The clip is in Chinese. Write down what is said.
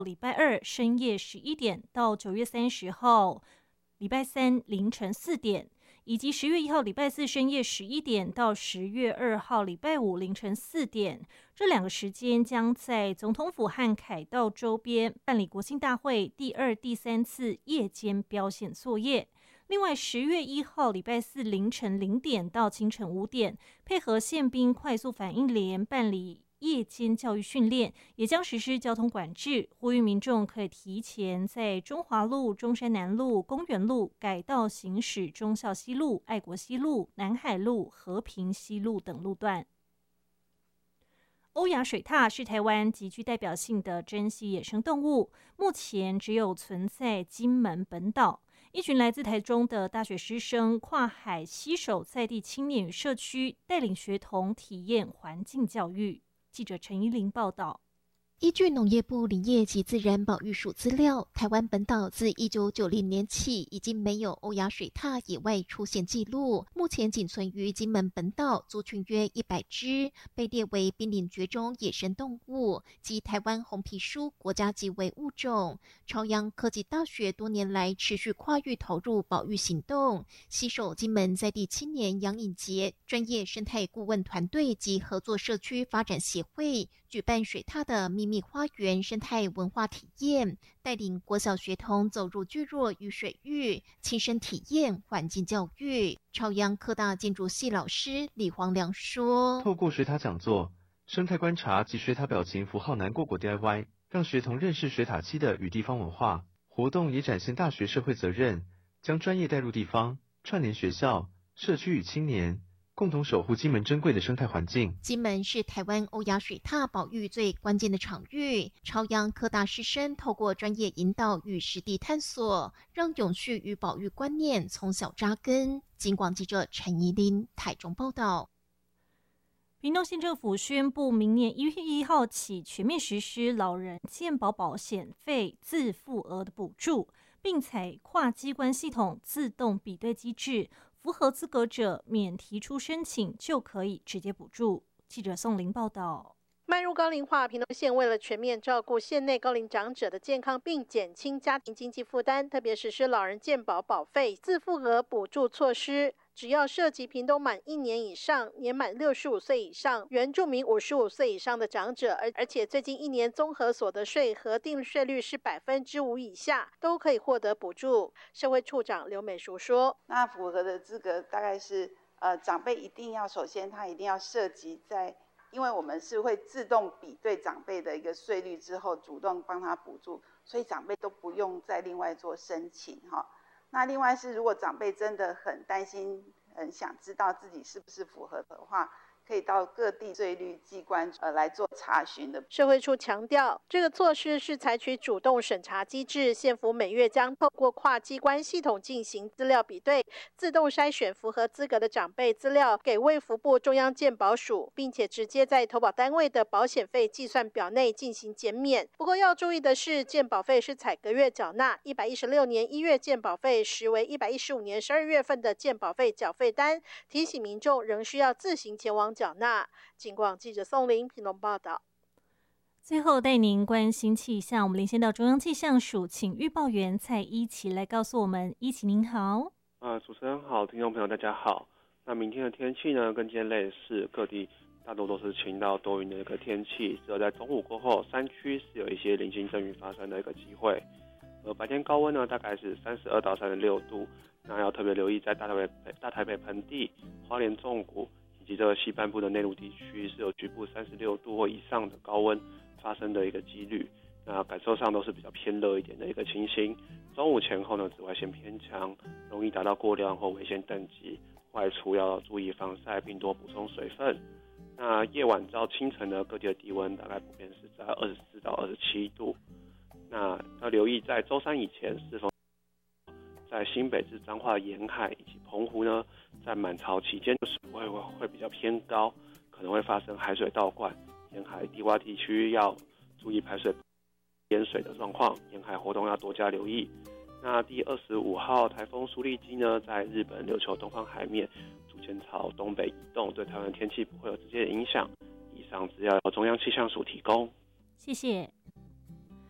礼拜2深夜11点到9月30号礼拜3凌晨4点，以及10月1号礼拜4深夜11点到10月2号礼拜5凌晨4点，这2个时间将在总统府和凯道周边办理国庆大会第2、第3次夜间标线作业。另外10月1号礼拜4凌晨0点到清晨5点，配合宪兵快速反应连办理夜间教育训练，也将实施交通管制，呼吁民众可以提前在中华路、中山南路、公园路改道行驶忠孝西路、爱国西路、南海路、和平西路等路段。欧亚水獭是台湾极具代表性的珍稀野生动物，目前只有存在金门本岛。一群来自台中的大学师生跨海携手在地青年与社区，带领学童体验环境教育。记者陈依玲报道。 依据农业部林业及自然保育署资料，台湾本岛自1990年起已经没有欧亚水獭野外出现记录，目前仅存于金门本岛，族群约100只，被列为濒临绝种野生动物及台湾红皮书国家级危物种。朝阳科技大学多年来持续跨域投入保育行动，携手金门在地青年杨颖杰专业生态顾问团队及合作社区发展协会，举办水獭的秘密花园生态文化体验，带领国小学童走入聚落与水域，亲身体验环境教育。朝阳科大建筑系老师李黄良说： 透过水獭讲座、生态观察及水獭表情符号难过果 DIY， 让学童认识水獭栖的与地方文化。活动也展现大学社会责任，将专业带入地方，串联学校、社区与青年，共同守护金门珍贵的生态环境。 金门是台湾欧亚水獭保育最关键的场域，朝阳科大师生透过专业引导与实地探索，让永续与保育观念从小扎根。警广记者陈怡琳台中报道。 屏东县政府宣布，明年1月1号起全面实施老人健保保险费自付额的补助，并采跨机关系统自动比对机制，符合资格者免提出申请就可以直接补助。记者宋玲报道。 迈入高龄化，屏东县为了全面照顾县内高龄长者的健康，并减轻家庭经济负担，特别实施老人健保保费自付额补助措施。只要涉及屏东满1年以上、年满65岁以上、原住民55岁以上的长者，而且最近1年综合所得税核定税率是5%以下，都可以获得补助。社会处长刘美淑说：“ 那符合的资格大概是，长辈一定要首先他一定要涉及在。”因为我们是会自动比对长辈的一个税率之后，主动帮他补助，所以长辈都不用再另外做申请哈。那另外是，如果长辈真的很担心、很想知道自己是不是符合的话，可以到各地税率机关来做查询的。 社会处强调，这个措施是采取主动审查机制，县府每月将透过跨机关系统进行资料比对，自动筛选符合资格的长辈资料给卫福部中央健保署，并且直接在投保单位的保险费计算表内进行减免。不过要注意的是，健保费是采隔月缴纳，116年1月健保费实为115年12月份的健保费缴费单，提醒民众仍需要自行前往缴纳。警广记者宋玲屏东报道。 最后带您关心气象，我们连线到中央气象署，请预报员蔡依琪来告诉我们。依琪您好。 主持人好，听众朋友大家好。那明天的天气呢，跟今天类似，各地大多都是晴到多云的一个天气，只有在中午过后，山区是有一些零星阵雨发生的一个机会。白天高温呢，大概是32到36度。那要特别留意，在大台北盆地、花莲纵谷以及这个西半部的内陆地区，是有局部36度或以上的高温发生的一个几率。那感受上都是比较偏热一点的一个情形。中午前后呢，紫外线偏强，容易达到过量或危险等级。外出要注意防晒，并多补充水分。那夜晚到清晨呢，各地的低温大概普遍是在24到27度。那要留意，在周三以前是否在新北至彰化沿海以及澎湖呢，在满潮期间的水位会比较偏高，可能会发生海水倒灌，沿海低洼地区要注意排水淹水的状况，沿海活动要多加留意。那第25号台风苏力基呢，在日本琉球东方海面逐渐朝东北移动，对台湾天气不会有直接的影响。以上资料由中央气象署提供。 谢谢。